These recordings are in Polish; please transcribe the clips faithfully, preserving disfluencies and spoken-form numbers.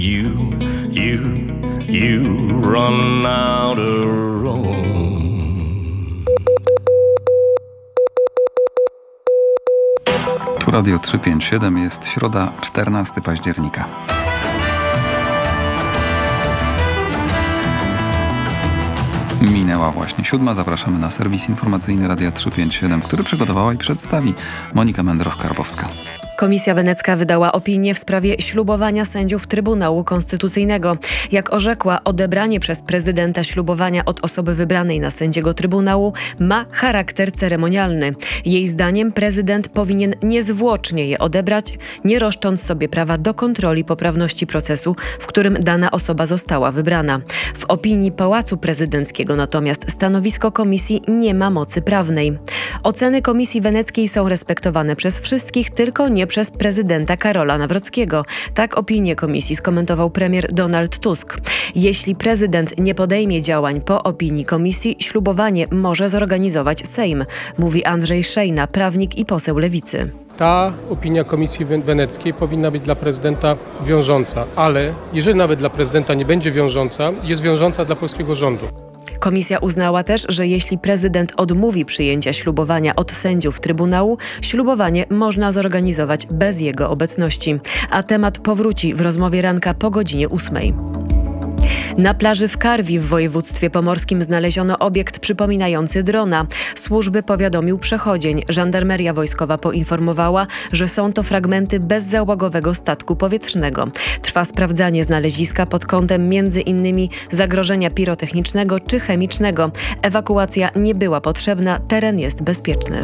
You, you, you run out of room. Tu Radio trzysta pięćdziesiąt siedem, jest środa, czternastego października. Minęła właśnie siódma. Zapraszamy na serwis informacyjny Radia trzysta pięćdziesiąt siedem, który przygotowała i przedstawi Monika Mędroch-Karbowska. Komisja Wenecka wydała opinię w sprawie ślubowania sędziów Trybunału Konstytucyjnego. Jak orzekła, odebranie przez prezydenta ślubowania od osoby wybranej na sędziego Trybunału ma charakter ceremonialny. Jej zdaniem prezydent powinien niezwłocznie je odebrać, nie roszcząc sobie prawa do kontroli poprawności procesu, w którym dana osoba została wybrana. W opinii Pałacu Prezydenckiego natomiast stanowisko komisji nie ma mocy prawnej. Oceny Komisji Weneckiej są respektowane przez wszystkich, tylko nie przez prezydenta Karola Nawrockiego. Tak opinię komisji skomentował premier Donald Tusk. Jeśli prezydent nie podejmie działań po opinii komisji, ślubowanie może zorganizować Sejm, mówi Andrzej Szejna, prawnik i poseł Lewicy. Ta opinia Komisji Weneckiej powinna być dla prezydenta wiążąca, ale jeżeli nawet dla prezydenta nie będzie wiążąca, jest wiążąca dla polskiego rządu. Komisja uznała też, że jeśli prezydent odmówi przyjęcia ślubowania od sędziów Trybunału, ślubowanie można zorganizować bez jego obecności. A temat powróci w rozmowie ranka po godzinie ósmej. Na plaży w Karwi w województwie pomorskim znaleziono obiekt przypominający drona. Służby powiadomił przechodzień. Żandarmeria wojskowa poinformowała, że są to fragmenty bezzałogowego statku powietrznego. Trwa sprawdzanie znaleziska pod kątem między innymi zagrożenia pirotechnicznego czy chemicznego. Ewakuacja nie była potrzebna, teren jest bezpieczny.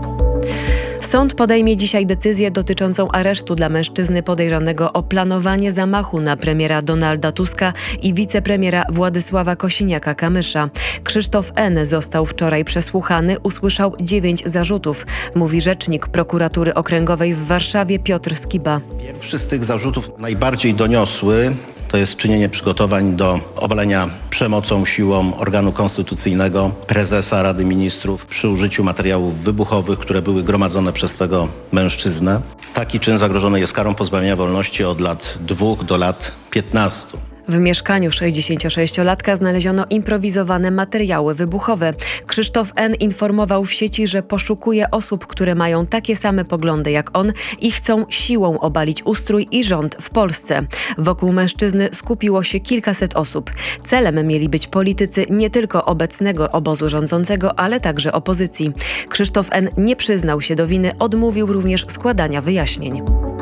Sąd podejmie dzisiaj decyzję dotyczącą aresztu dla mężczyzny podejrzanego o planowanie zamachu na premiera Donalda Tuska i wicepremiera Władysława Kosiniaka-Kamysza. Krzysztof N. został wczoraj przesłuchany, usłyszał dziewięć zarzutów, mówi rzecznik prokuratury okręgowej w Warszawie Piotr Skiba. Pierwszy z tych zarzutów, najbardziej doniosły, to jest czynienie przygotowań do obalenia przemocą, siłą organu konstytucyjnego prezesa Rady Ministrów przy użyciu materiałów wybuchowych, które były gromadzone przez tego mężczyznę. Taki czyn zagrożony jest karą pozbawienia wolności od lat dwóch do lat piętnastu. W mieszkaniu sześćdziesięciosześciolatka znaleziono improwizowane materiały wybuchowe. Krzysztof N. informował w sieci, że poszukuje osób, które mają takie same poglądy jak on i chcą siłą obalić ustrój i rząd w Polsce. Wokół mężczyzny skupiło się kilkaset osób. Celem mieli być politycy nie tylko obecnego obozu rządzącego, ale także opozycji. Krzysztof N. nie przyznał się do winy, odmówił również składania wyjaśnień.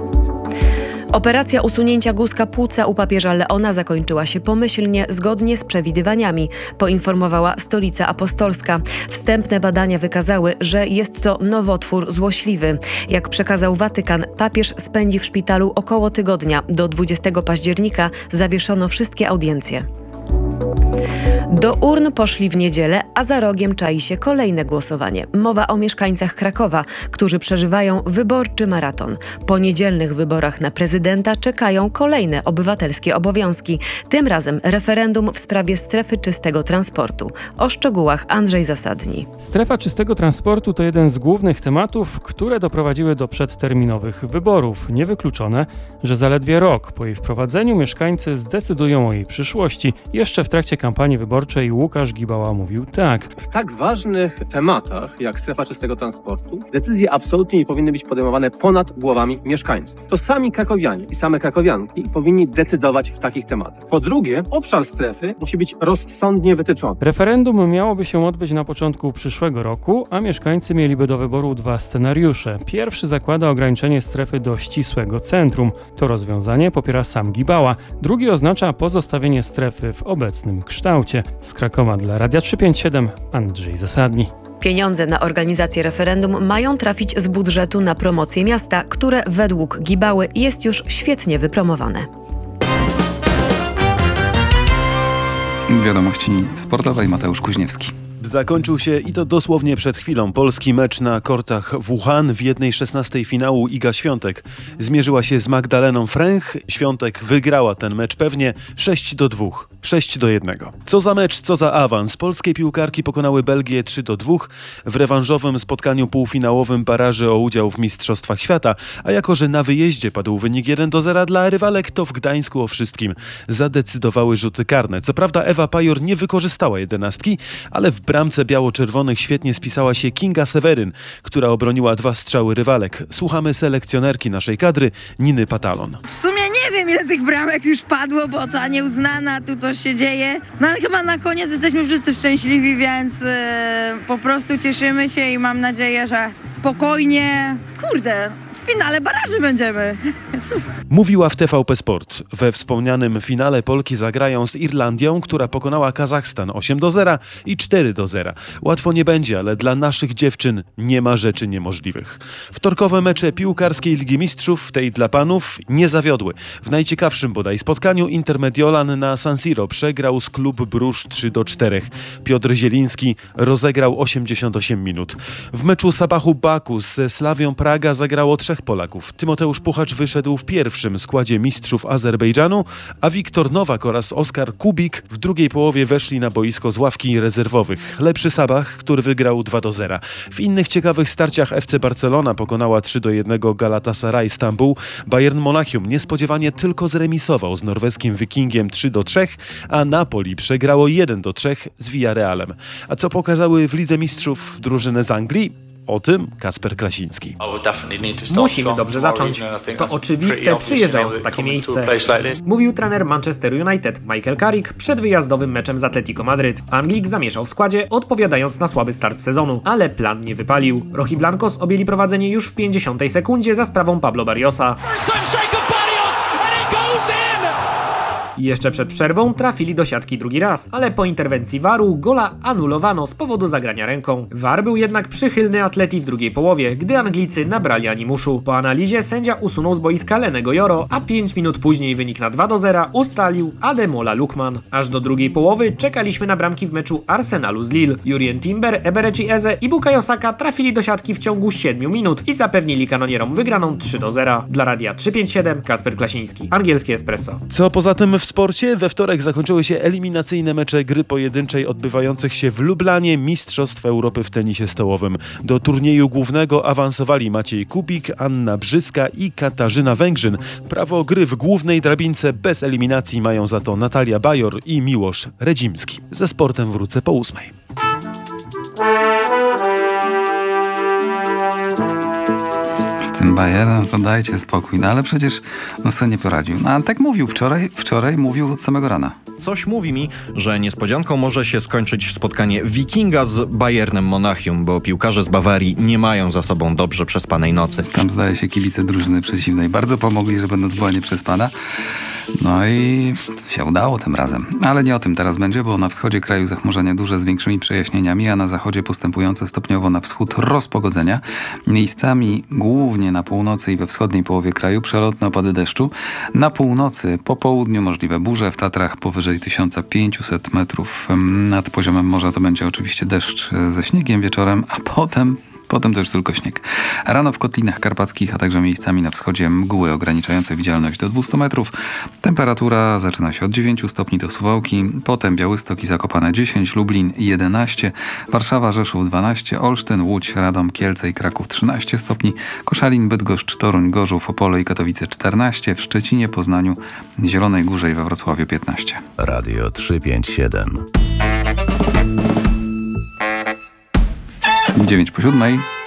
Operacja usunięcia guzka płuca u papieża Leona zakończyła się pomyślnie, zgodnie z przewidywaniami, poinformowała Stolica Apostolska. Wstępne badania wykazały, że jest to nowotwór złośliwy. Jak przekazał Watykan, papież spędzi w szpitalu około tygodnia. Do dwudziestego października zawieszono wszystkie audiencje. Do urn poszli w niedzielę, a za rogiem czai się kolejne głosowanie. Mowa o mieszkańcach Krakowa, którzy przeżywają wyborczy maraton. Po niedzielnych wyborach na prezydenta czekają kolejne obywatelskie obowiązki. Tym razem referendum w sprawie strefy czystego transportu. O szczegółach Andrzej Zasadni. Strefa czystego transportu to jeden z głównych tematów, które doprowadziły do przedterminowych wyborów. Niewykluczone, że zaledwie rok po jej wprowadzeniu mieszkańcy zdecydują o jej przyszłości. Jeszcze w trakcie kampanii wyborczej Łukasz Gibała mówił tak. W tak ważnych tematach jak strefa czystego transportu decyzje absolutnie nie powinny być podejmowane ponad głowami mieszkańców. To sami krakowianie i same krakowianki powinni decydować w takich tematach. Po drugie, obszar strefy musi być rozsądnie wytyczony. Referendum miałoby się odbyć na początku przyszłego roku, a mieszkańcy mieliby do wyboru dwa scenariusze. Pierwszy zakłada ograniczenie strefy do ścisłego centrum. To rozwiązanie popiera sam Gibała. Drugi oznacza pozostawienie strefy w obecnym kształcie. Z Krakowa dla Radia trzysta pięćdziesiąt siedem Andrzej Zasadni. Pieniądze na organizację referendum mają trafić z budżetu na promocję miasta, które według Gibały jest już świetnie wypromowane. Wiadomości sportowe i Mateusz Kuźniewski. Zakończył się i to dosłownie przed chwilą polski mecz na kortach w Wuhan. W jednej szesnastej finału Iga Świątek zmierzyła się z Magdaleną Fręch. Świątek wygrała ten mecz pewnie sześć do dwóch, sześć do jednego. Co za mecz, co za awans. Polskie piłkarki pokonały Belgię trzy do dwóch w rewanżowym spotkaniu półfinałowym baraży o udział w Mistrzostwach Świata, a jako że na wyjeździe padł wynik jeden do zera dla rywalek, to w Gdańsku o wszystkim zadecydowały rzuty karne. Co prawda Ewa Pajor nie wykorzystała jedenastki, ale w bramce biało-czerwonych świetnie spisała się Kinga Seweryn, która obroniła dwa strzały rywalek. Słuchamy selekcjonerki naszej kadry, Niny Patalon. W sumie nie wiem, ile tych bramek już padło, bo ta nieuznana, tu coś się dzieje. No ale chyba na koniec jesteśmy wszyscy szczęśliwi, więc yy, po prostu cieszymy się i mam nadzieję, że spokojnie, kurde, w finale baraży będziemy. Super. Mówiła w T V P Sport. We wspomnianym finale Polki zagrają z Irlandią, która pokonała Kazachstan osiem do zera i cztery do zera. Łatwo nie będzie, ale dla naszych dziewczyn nie ma rzeczy niemożliwych. Wtorkowe mecze piłkarskiej Ligi Mistrzów, tej dla panów, nie zawiodły. W najciekawszym bodaj spotkaniu Intermediolan na San Siro przegrał z Klub Bruż trzy do czterech. Piotr Zieliński rozegrał osiemdziesiąt osiem minut. W meczu Sabachu Baku ze Slawią Praga zagrało trzech Polaków. Tymoteusz Puchacz wyszedł w pierwszym składzie mistrzów Azerbejdżanu, a Wiktor Nowak oraz Oskar Kubik w drugiej połowie weszli na boisko z ławki rezerwowych. Lepszy Sabach, który wygrał dwa do zera. W innych ciekawych starciach F C Barcelona pokonała trzy do jednego Galatasaray Stambuł. Bayern Monachium niespodziewanie tylko zremisował z norweskim Wikingiem trzy do trzech, a Napoli przegrało jeden do trzech z Villarrealem. A co pokazały w Lidze Mistrzów drużyny z Anglii? O tym Kacper Klasiński. Musimy dobrze zacząć. To oczywiste, przyjeżdżając w takie miejsce. Mówił trener Manchester United Michael Carrick przed wyjazdowym meczem z Atletico Madryt. Anglik zamieszał w składzie, odpowiadając na słaby start sezonu, ale plan nie wypalił. Rojiblancos objęli prowadzenie już w pięćdziesiątej sekundzie za sprawą Pablo Barriosa. I jeszcze przed przerwą trafili do siatki drugi raz, ale po interwencji waru gola anulowano z powodu zagrania ręką. War był jednak przychylny Atleti w drugiej połowie, gdy Anglicy nabrali animuszu. Po analizie sędzia usunął z boiska Lenego Joro, a pięć minut później wynik na dwa do zera ustalił Ademola Lookman. Aż do drugiej połowy czekaliśmy na bramki w meczu Arsenalu z Lille. Jurien Timber, Eberechi Eze i Bukayo Saka trafili do siatki w ciągu siedmiu minut i zapewnili kanonierom wygraną trzy do zera. Dla Radia trzysta pięćdziesiąt siedem Kacper Klasiński, Angielskie Espresso. Co poza tym w sporcie? We wtorek zakończyły się eliminacyjne mecze gry pojedynczej odbywających się w Lublanie Mistrzostw Europy w tenisie stołowym. Do turnieju głównego awansowali Maciej Kubik, Anna Brzyska i Katarzyna Węgrzyn. Prawo gry w głównej drabince bez eliminacji mają za to Natalia Bajor i Miłosz Redzimski. Ze sportem wrócę po ósmej. Bayern, to dajcie spokój, no ale przecież no sobie nie poradził. No, a tak mówił wczoraj, wczoraj mówił od samego rana. Coś mówi mi, że niespodzianką może się skończyć spotkanie Wikinga z Bayernem Monachium, bo piłkarze z Bawarii nie mają za sobą dobrze przespanej nocy. Tam zdaje się kibice drużyny przeciwnej bardzo pomogli, żeby noc była nieprzespana. No i się udało tym razem. Ale nie o tym teraz będzie, bo na wschodzie kraju zachmurzenie duże z większymi przejaśnieniami, a na zachodzie postępujące stopniowo na wschód rozpogodzenia. Miejscami głównie na północy i we wschodniej połowie kraju przelotne opady deszczu. Na północy po południu możliwe burze, w Tatrach powyżej tysiąc pięćset metrów nad poziomem morza to będzie oczywiście deszcz ze śniegiem wieczorem, a potem Potem to już tylko śnieg. Rano w Kotlinach Karpackich, a także miejscami na wschodzie mgły ograniczające widzialność do dwieście metrów. Temperatura zaczyna się od dziewięciu stopni do Suwałki, potem Białystok i Zakopane dziesięć, Lublin jedenaście, Warszawa, Rzeszów dwanaście, Olsztyn, Łódź, Radom, Kielce i Kraków trzynaście stopni, Koszalin, Bydgoszcz, Toruń, Gorzów, Opole i Katowice czternaście, w Szczecinie, Poznaniu, Zielonej Górze i we Wrocławiu piętnaście. Radio trzysta pięćdziesiąt siedem. dziewięć po siódmej.